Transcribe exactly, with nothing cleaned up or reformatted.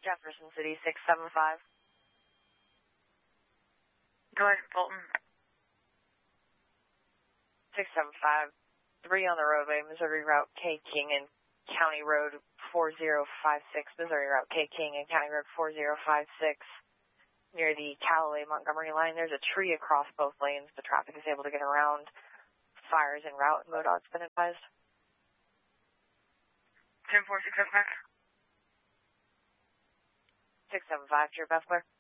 Jefferson City, six seven five. Go ahead, Fulton. six seven five, three on the roadway, Missouri Route K King and County Road four zero five six, Missouri Route K King and County Road four zero five six. Near the Callaway-Montgomery line, there's a tree across both lanes. The traffic is able to get around. Fires en route, and MoDOT's been advised. ten four, six seven five. six seven five, to your best clear.